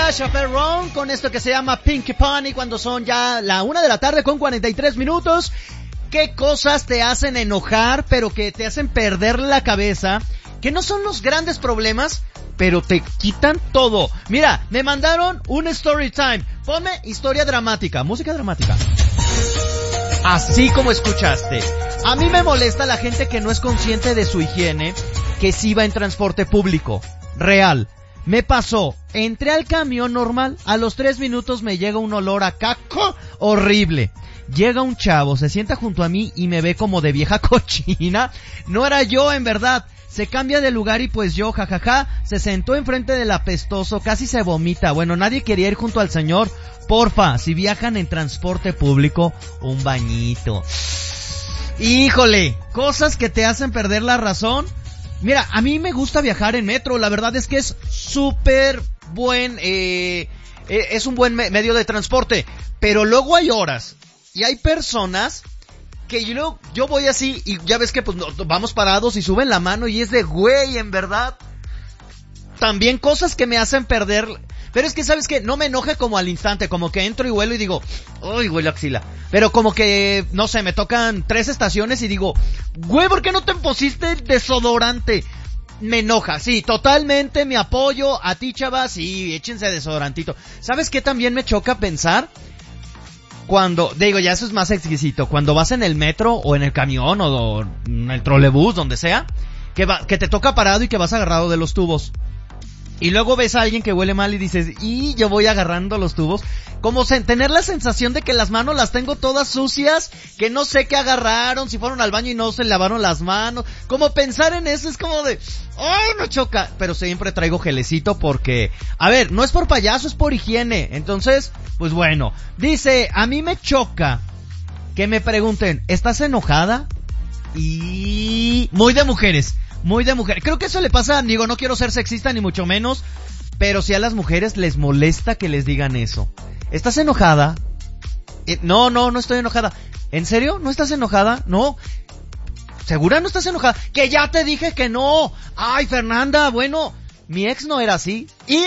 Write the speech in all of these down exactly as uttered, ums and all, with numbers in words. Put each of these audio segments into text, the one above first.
Sasha Ferron con esto que se llama Pinky Pony cuando son ya la una de la tarde con cuarenta y tres minutos. ¿Qué cosas te hacen enojar, pero que te hacen perder la cabeza? Que no son los grandes problemas, pero te quitan todo. Mira, me mandaron un story time. Ponme historia dramática, música dramática. Así como escuchaste. A mí me molesta la gente que no es consciente de su higiene, que sí va en transporte público. Real. Me pasó, entré al camión normal, a los tres minutos me llega un olor a caco horrible. Llega un chavo, se sienta junto a mí y me ve como de vieja cochina. No era yo, en verdad. Se cambia de lugar y pues yo, jajaja, se sentó enfrente del apestoso, casi se vomita. Bueno, nadie quería ir junto al señor. Porfa, si viajan en transporte público, un bañito. Híjole, cosas que te hacen perder la razón. Mira, a mí me gusta viajar en metro, la verdad es que es súper buen, eh, eh, es un buen me- medio de transporte, pero luego hay horas y hay personas que yo, yo voy así y ya ves que pues vamos parados y suben la mano y es de güey, en verdad. También cosas que me hacen perder, pero es que sabes que no me enoja como al instante, como que entro y huelo y digo, uy, huele a axila. Pero como que, no sé, me tocan tres estaciones y digo, güey, ¿por qué no te pusiste el desodorante? Me enoja, sí, totalmente mi apoyo a ti, chavas, sí, échense desodorantito. ¿Sabes qué también me choca pensar? Cuando, digo, ya eso es más exquisito, cuando vas en el metro o en el camión o en el trolebús, donde sea, que va, que te toca parado y que vas agarrado de los tubos. Y luego ves a alguien que huele mal y dices, y yo voy agarrando los tubos. Como se, tener la sensación de que las manos las tengo todas sucias, que no sé qué agarraron, si fueron al baño y no se lavaron las manos. Como pensar en eso es como de, ¡ay, me choca! Pero siempre traigo gelecito porque, a ver, no es por payaso, es por higiene. Entonces, pues bueno. Dice, a mí me choca que me pregunten, ¿estás enojada? Y muy de mujeres. Muy de mujer. Creo que eso le pasa, digo, no quiero ser sexista ni mucho menos, pero si a las mujeres les molesta que les digan eso. ¿Estás enojada? Eh, no, no, no estoy enojada. ¿En serio? ¿No estás enojada? No. ¿Segura no estás enojada? Que ya te dije que no. Ay, Fernanda, bueno, mi ex no era así. Y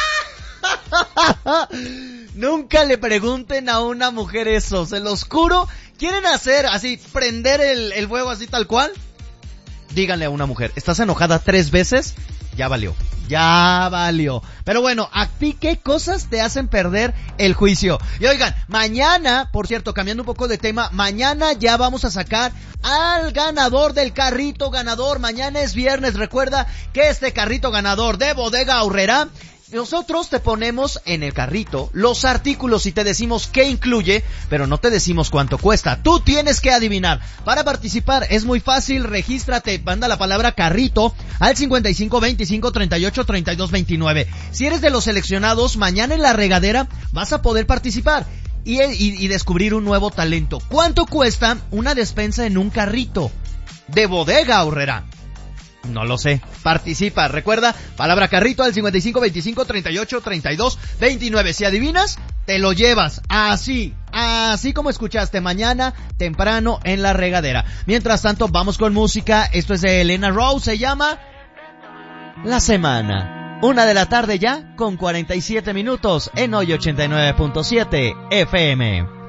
nunca le pregunten a una mujer eso, se los juro. ¿Quieren hacer así, prender el, el fuego así tal cual? Díganle a una mujer, ¿estás enojada tres veces? Ya valió, ya valió. Pero bueno, ¿a ti qué cosas te hacen perder el juicio? Y oigan, mañana, por cierto, cambiando un poco de tema, mañana ya vamos a sacar al ganador del carrito ganador. Mañana es viernes, recuerda que este carrito ganador de Bodega Aurrerá, nosotros te ponemos en el carrito los artículos y te decimos qué incluye, pero no te decimos cuánto cuesta. Tú tienes que adivinar. Para participar es muy fácil, regístrate, manda la palabra carrito al cincuenta y cinco veinticinco treinta y ocho treinta y dos veintinueve. Si eres de los seleccionados, mañana en la regadera vas a poder participar y, y, y descubrir un nuevo talento. ¿Cuánto cuesta una despensa en un carrito de Bodega Aurrerá? No lo sé. Participa. Recuerda, palabra carrito al cincuenta y cinco veinticinco treinta y ocho treinta y dos veintinueve. Si adivinas, te lo llevas. Así, así como escuchaste, mañana temprano en la regadera. Mientras tanto, vamos con música. Esto es de Elena Rose. Se llama La Semana. Una de la tarde ya, con cuarenta y siete minutos en Hoy ochenta y nueve punto siete F M.